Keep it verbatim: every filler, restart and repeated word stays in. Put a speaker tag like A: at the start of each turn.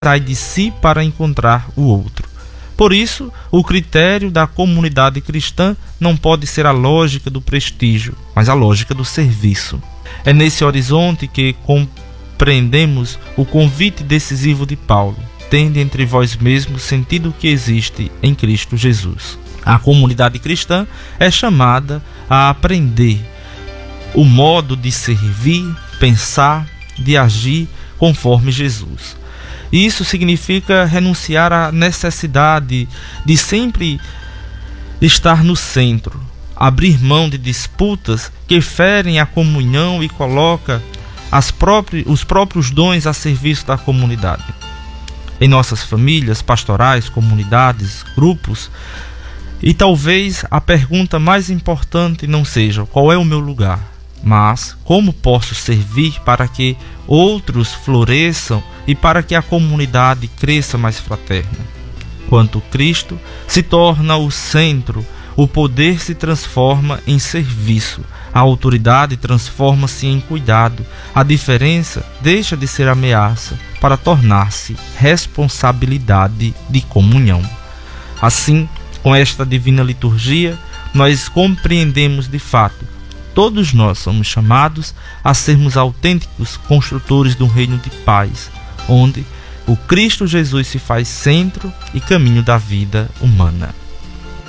A: sai de si para encontrar o outro. Por isso, o critério da comunidade cristã não pode ser a lógica do prestígio, mas a lógica do serviço. É nesse horizonte que compreendemos o convite decisivo de Paulo: tende entre vós mesmos sentido que existe em Cristo Jesus. A comunidade cristã é chamada a aprender o modo de servir, pensar, de agir conforme Jesus. Isso significa renunciar à necessidade de sempre estar no centro, abrir mão de disputas que ferem a comunhão e coloca as próprias, os próprios dons a serviço da comunidade. Em nossas famílias, pastorais, comunidades, grupos, e talvez a pergunta mais importante não seja qual é o meu lugar, mas como posso servir para que outros floresçam e para que a comunidade cresça mais fraterna. Quando Cristo se torna o centro, o poder se transforma em serviço, a autoridade transforma-se em cuidado, a diferença deixa de ser ameaça para tornar-se responsabilidade de comunhão. Assim, com esta divina liturgia, nós compreendemos de fato: todos nós somos chamados a sermos autênticos construtores de um reino de paz, onde o Cristo Jesus se faz centro e caminho da vida humana.